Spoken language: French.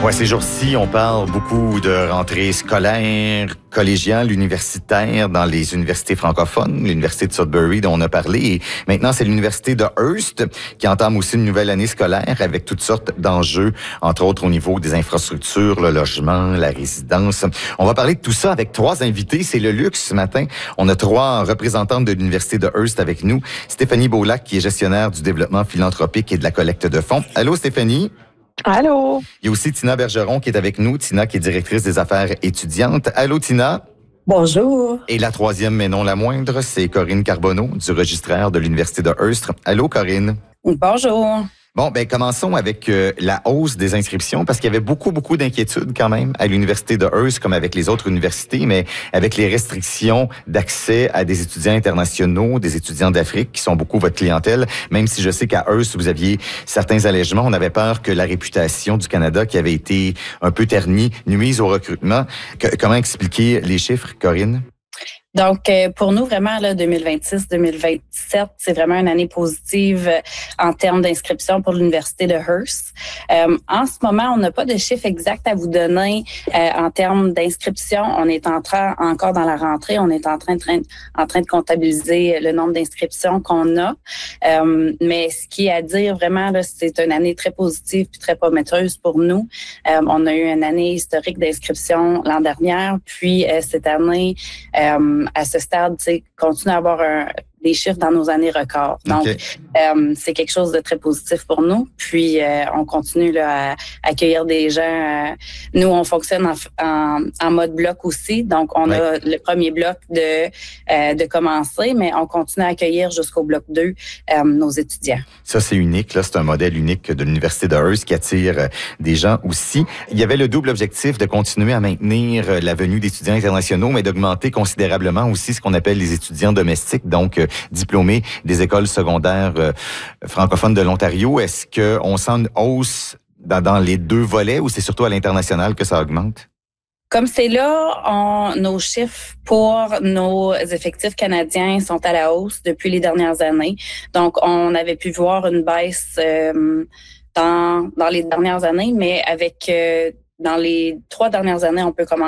Ouais, ces jours-ci, on parle beaucoup de rentrée scolaire, collégiale, universitaire dans les universités francophones, l'université de Sudbury dont on a parlé. Et maintenant, c'est l'université de Hearst qui entame aussi une nouvelle année scolaire avec toutes sortes d'enjeux, entre autres au niveau des infrastructures, le logement, la résidence. On va parler de tout ça avec trois invités. C'est le luxe ce matin. On a trois représentantes de l'université de Hearst avec nous. Stéphanie Beaulac, qui est gestionnaire du développement philanthropique et de la collecte de fonds. Allô, Stéphanie? Allô? Il y a aussi Tina Bergeron qui est avec nous. Tina qui est directrice des affaires étudiantes. Allô, Tina? Bonjour. Et la troisième, mais non la moindre, c'est Corinne Carbonneau du registraire de l'Université de Hearst. Allô, Corinne? Bonjour. Bon, ben commençons avec la hausse des inscriptions parce qu'il y avait beaucoup d'inquiétudes quand même à l'Université de Hearst comme avec les autres universités, mais avec les restrictions d'accès à des étudiants internationaux, des étudiants d'Afrique qui sont beaucoup votre clientèle, même si je sais qu'à Hearst, vous aviez certains allègements, on avait peur que la réputation du Canada qui avait été un peu ternie nuise au recrutement. Comment expliquer les chiffres, Corinne? Donc, pour nous, vraiment, là, 2026-2027, c'est vraiment une année positive en termes d'inscription pour l'Université de Hearst. En ce moment, on n'a pas de chiffre exact à vous donner en termes d'inscription. On est encore dans la rentrée. On est en train de comptabiliser le nombre d'inscriptions qu'on a. Mais ce qui est à dire, vraiment, là, c'est une année très positive puis très prometteuse pour nous. On a eu une année historique d'inscription l'an dernier. Puis, cette année, à ce stade, continue à avoir des chiffres dans nos années records. Donc, c'est quelque chose de très positif pour nous. Puis, on continue là, à accueillir des gens. Nous, on fonctionne en mode bloc aussi. Donc, on a le premier bloc de commencer, mais on continue à accueillir jusqu'au bloc 2 nos étudiants. Ça, c'est unique. Là, c'est un modèle unique de l'Université de Hearst qui attire des gens aussi. Il y avait le double objectif de continuer à maintenir la venue d'étudiants internationaux, mais d'augmenter considérablement aussi ce qu'on appelle les étudiants domestiques, donc diplômés des écoles secondaires francophones de l'Ontario. Est-ce qu'on sent une hausse dans les deux volets ou c'est surtout à l'international que ça augmente? Comme c'est là, nos chiffres pour nos effectifs canadiens sont à la hausse depuis les dernières années. Donc, on avait pu voir une baisse dans les dernières années, mais avec dans les 3 dernières années, on peut commencer